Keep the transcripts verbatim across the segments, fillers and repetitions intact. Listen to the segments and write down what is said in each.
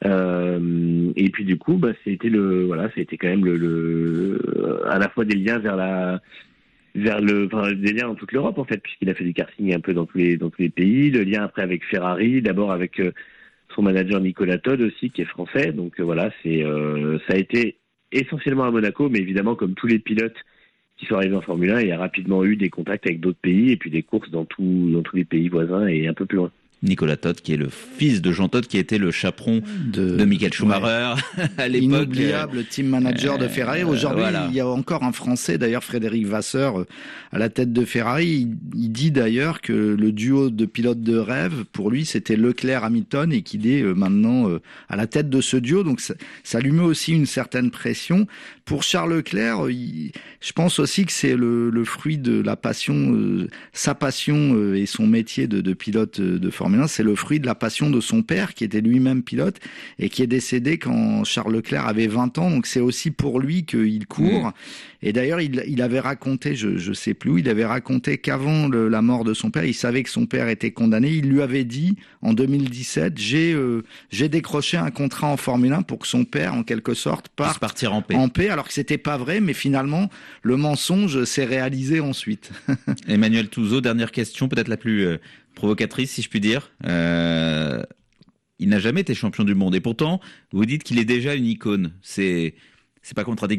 Euh, et puis du coup, bah, c'était le, voilà, c'était quand même le, le, à la fois des liens vers la, vers le, enfin, des liens dans toute l'Europe en fait, puisqu'il a fait du karting un peu dans tous les, dans tous les pays. Le lien après avec Ferrari, d'abord avec euh, son manager Nicolas Todt aussi, qui est français. Donc euh, voilà, c'est, euh, ça a été essentiellement à Monaco, mais évidemment comme tous les pilotes qui sont arrivés en Formule un, il y a rapidement eu des contacts avec d'autres pays et puis des courses dans tout, dans tous les pays voisins et un peu plus loin. Nicolas Todt, qui est le fils de Jean Todt, qui était le chaperon de, de Michael Schumacher ouais. à l'époque. Inoubliable team manager de Ferrari. Aujourd'hui, euh, voilà. Il y a encore un Français, d'ailleurs Frédéric Vasseur, à la tête de Ferrari. Il, il dit d'ailleurs que le duo de pilotes de rêve, pour lui, c'était Leclerc-Hamilton et qu'il est maintenant à la tête de ce duo. Donc ça, ça lui met aussi une certaine pression. Pour Charles Leclerc, il, je pense aussi que c'est le, le fruit de la passion, euh, sa passion euh, et son métier de, de pilote de Formule un, c'est le fruit de la passion de son père, qui était lui-même pilote et qui est décédé quand Charles Leclerc avait vingt ans. Donc c'est aussi pour lui qu'il court. Mmh. Et d'ailleurs, il, il avait raconté, je je sais plus où, il avait raconté qu'avant le, la mort de son père, il savait que son père était condamné. Il lui avait dit en deux mille dix-sept, j'ai euh, j'ai décroché un contrat en Formule un pour que son père, en quelque sorte, parte partir en paix. en paix, alors que c'était pas vrai, mais finalement, le mensonge s'est réalisé ensuite. Emmanuel Touzeau, dernière question, peut-être la plus euh, provocatrice, si je puis dire. Euh, il n'a jamais été champion du monde, et pourtant, vous dites qu'il est déjà une icône. C'est c'est pas contradictoire ?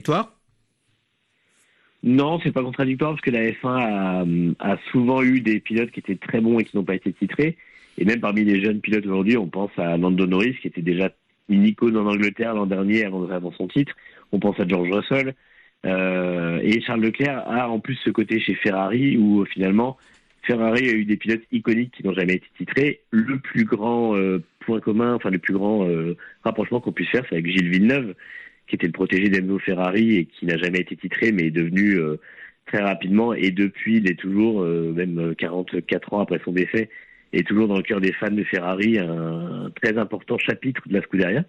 Non, c'est pas contradictoire parce que la F un a, a souvent eu des pilotes qui étaient très bons et qui n'ont pas été titrés. Et même parmi les jeunes pilotes aujourd'hui, on pense à Lando Norris qui était déjà une icône en Angleterre l'an dernier avant, avant son titre. On pense à George Russell. Euh, et Charles Leclerc a en plus ce côté chez Ferrari où finalement Ferrari a eu des pilotes iconiques qui n'ont jamais été titrés. Le plus grand euh, point commun, enfin le plus grand euh, rapprochement qu'on puisse faire, c'est avec Gilles Villeneuve, qui était le protégé d'Enzo Ferrari et qui n'a jamais été titré, mais est devenu euh, très rapidement, et depuis, il est toujours, euh, même quarante-quatre ans après son décès, est toujours dans le cœur des fans de Ferrari, un, un très important chapitre de la Scuderia.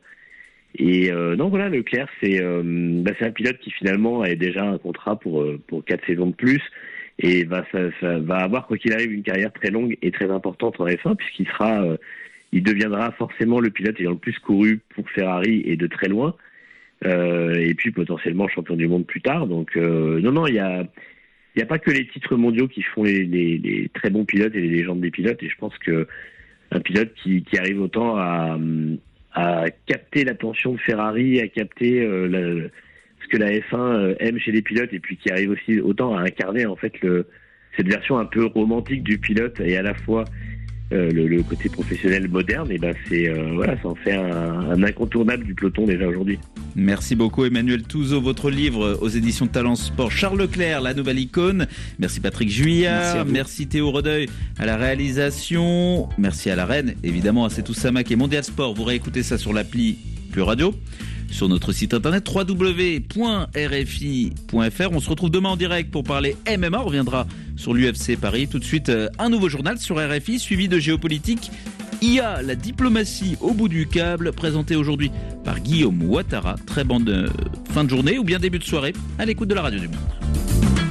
Et euh, non, voilà, Leclerc, c'est, euh, bah, c'est un pilote qui finalement a déjà un contrat pour euh, pour quatre saisons de plus, et va ça, ça va avoir, quoi qu'il arrive, une carrière très longue et très importante en F un, puisqu'il sera, euh, il deviendra forcément le pilote ayant le plus couru pour Ferrari et de très loin. Euh, et puis potentiellement champion du monde plus tard. Donc euh, non, non, il y a, il y a pas que les titres mondiaux qui font les, les, les très bons pilotes et les légendes des pilotes. Et je pense que un pilote qui, qui arrive autant à, à capter l'attention de Ferrari, à capter euh, la, ce que la F un aime chez les pilotes, et puis qui arrive aussi autant à incarner en fait le, cette version un peu romantique du pilote et à la fois Euh, le, le côté professionnel moderne, et ben c'est euh, voilà, ça en fait un, un incontournable du peloton déjà aujourd'hui. Merci beaucoup Emmanuel Touzeau. Votre livre aux éditions Talent Sport, Charles Leclerc, la nouvelle icône. Merci Patrick Juillard, merci, merci Théo Redeuil à la réalisation, merci à la reine, évidemment à Setou Samak et Mondial Sport. Vous réécoutez ça sur l'appli Plus Radio, sur notre site internet w w w point r f i point f r. On se retrouve demain en direct pour parler M M A. On reviendra sur l'U F C Paris. Tout de suite, un nouveau journal sur R F I, suivi de géopolitique. I A, la diplomatie au bout du câble, présenté aujourd'hui par Guillaume Ouattara. Très bonne fin de journée ou bien début de soirée à l'écoute de la radio du Monde.